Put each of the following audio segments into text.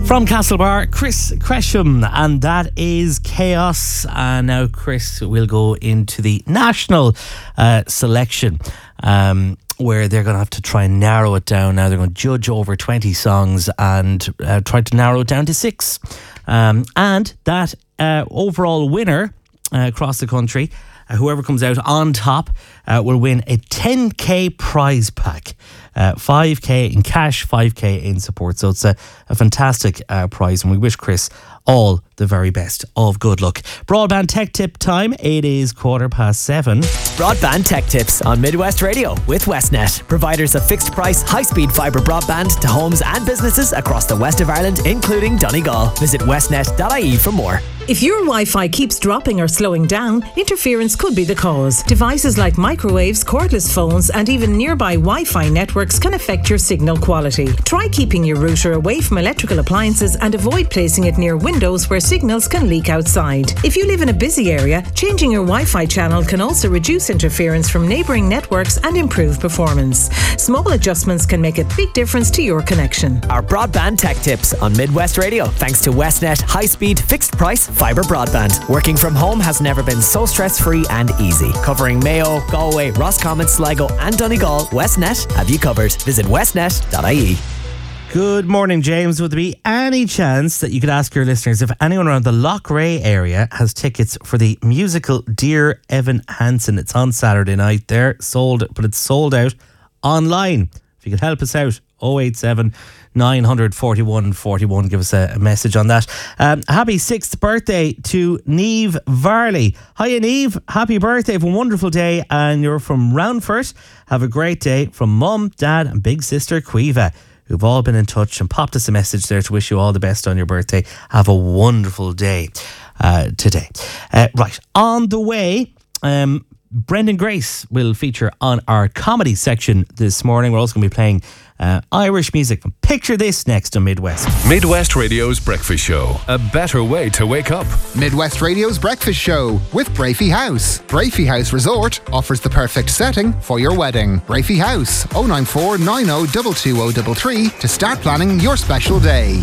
From Castlebar, Chris Cresham, and that is Chaos. And now Chris will go into the national selection, where they're going to have to try and narrow it down. Now they're going to judge over 20 songs and try to narrow it down to 6. And that overall winner across the country, whoever comes out on top, will win a 10k prize pack. 5k in cash, 5k in support. So it's a fantastic prize, and we wish Chris all the very best of good luck. Broadband Tech Tip time. It is 7:15. Broadband Tech Tips on Midwest Radio with Westnet, providers of fixed price, high-speed fibre broadband to homes and businesses across the west of Ireland, including Donegal. Visit westnet.ie for more. If your Wi-Fi keeps dropping or slowing down, interference could be the cause. Devices like microwaves, cordless phones, and even nearby Wi-Fi networks can affect your signal quality. Try keeping your router away from electrical appliances and avoid placing it near windows where signals can leak outside. If you live in a busy area, changing your Wi-Fi channel can also reduce interference from neighbouring networks and improve performance. Small adjustments can make a big difference to your connection. Our Broadband Tech Tips on Midwest Radio, thanks to Westnet high-speed, fixed-price fibre broadband. Working from home has never been so stress-free and easy. Covering Mayo, Galway, Roscommon, Sligo and Donegal, Westnet have you covered. Visit westnet.ie. Good morning, James. Would there be any chance that you could ask your listeners if anyone around the Loughrea area has tickets for the musical Dear Evan Hansen? It's on Saturday night. They're sold, but it's sold out online. If you could help us out, 087 900 41 41. Give us a message on that. Happy 6th birthday to Niamh Varley. Hiya, Niamh. Happy birthday. Have a wonderful day. And you're from Roundford. Have a great day from Mum, Dad and big sister Quiva, who've all been in touch and popped us a message there to wish you all the best on your birthday. Have a wonderful day today. Right, on the way, Brendan Grace will feature on our comedy section this morning. We're also going to be playing Irish music. Picture this next on Midwest. Midwest Radio's Breakfast Show. A better way to wake up. Midwest Radio's Breakfast Show with Brafey House. Brafey House Resort offers the perfect setting for your wedding. Brafey House, 094 90 22033 to start planning your special day.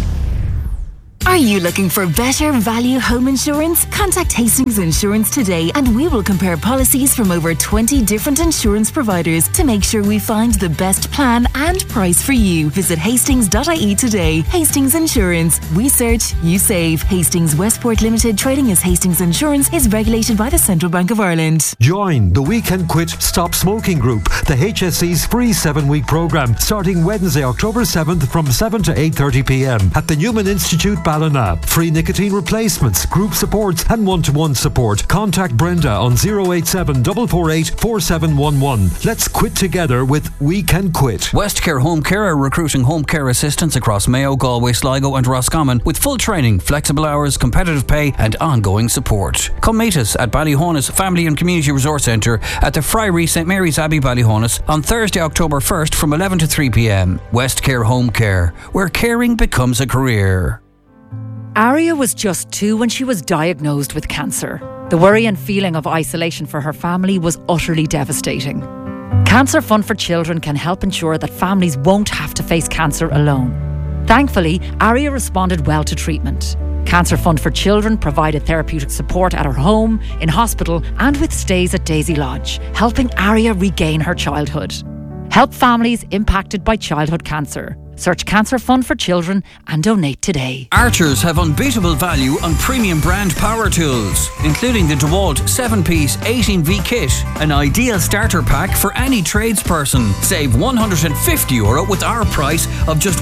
Are you looking for better value home insurance? Contact Hastings Insurance today and we will compare policies from over 20 different insurance providers to make sure we find the best plan and price for you. Visit hastings.ie today. Hastings Insurance. We search, you save. Hastings Westport Limited, trading as Hastings Insurance, is regulated by the Central Bank of Ireland. Join the We Can Quit Stop Smoking Group, the HSE's free 7-week programme, starting Wednesday, October 7th from 7 to 8:30pm at the Newman Institute, Ballina. Free nicotine replacements, group supports and one-to-one support. Contact Brenda on 087 448 4711. Let's quit together with We Can Quit. Westcare Home Care are recruiting home care assistants across Mayo, Galway, Sligo and Roscommon with full training, flexible hours, competitive pay and ongoing support. Come meet us at Ballyhonus Family and Community Resource Centre at the Friary St Mary's Abbey, Ballyhonus on Thursday, October 1st from 11 to 3pm. Westcare Home Care, where caring becomes a career. Aria was just 2 when she was diagnosed with cancer. The worry and feeling of isolation for her family was utterly devastating. Cancer Fund for Children can help ensure that families won't have to face cancer alone. Thankfully, Aria responded well to treatment. Cancer Fund for Children provided therapeutic support at her home, in hospital and with stays at Daisy Lodge, helping Aria regain her childhood. Help families impacted by childhood cancer. Search Cancer Fund for Children and donate today. Archers have unbeatable value on premium brand power tools, including the DeWalt 7-piece 18V kit, an ideal starter pack for any tradesperson. Save €150 with our price of just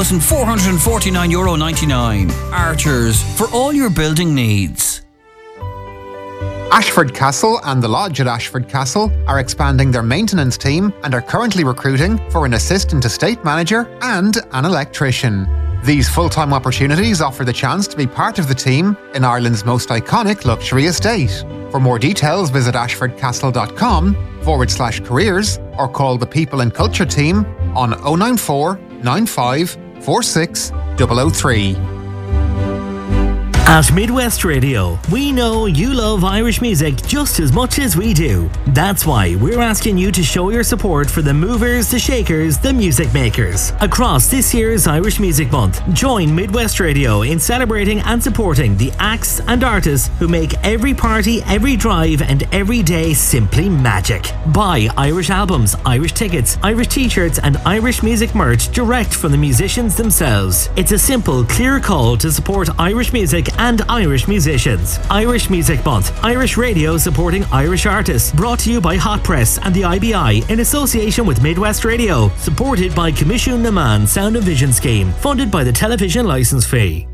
€1,449.99. Archers, for all your building needs. Ashford Castle and the Lodge at Ashford Castle are expanding their maintenance team and are currently recruiting for an assistant estate manager and an electrician. These full-time opportunities offer the chance to be part of the team in Ireland's most iconic luxury estate. For more details, visit ashfordcastle.com/careers or call the People and Culture team on 094 95 46 003. At Midwest Radio, we know you love Irish music just as much as we do. That's why we're asking you to show your support for the movers, the shakers, the music makers. Across this year's Irish Music Month, join Midwest Radio in celebrating and supporting the acts and artists who make every party, every drive and every day simply magic. Buy Irish albums, Irish tickets, Irish t-shirts and Irish music merch direct from the musicians themselves. It's a simple, clear call to support Irish music and Irish musicians. Irish Music Month, Irish Radio supporting Irish artists. Brought to you by Hot Press and the IBI in association with Midwest Radio. Supported by Commission Naman Sound and Vision Scheme. Funded by the television licence fee.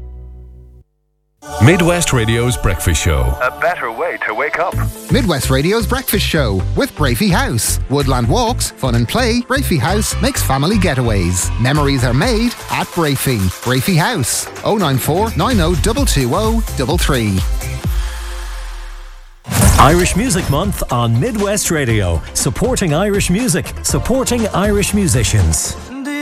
Midwest Radio's Breakfast Show. A better way to wake up. Midwest Radio's Breakfast Show with Brafey House. Woodland walks, fun and play. Brafey House makes family getaways. Memories are made at Brafey. Brafey House. 094 90 220 33. Irish Music Month on Midwest Radio. Supporting Irish music, supporting Irish musicians.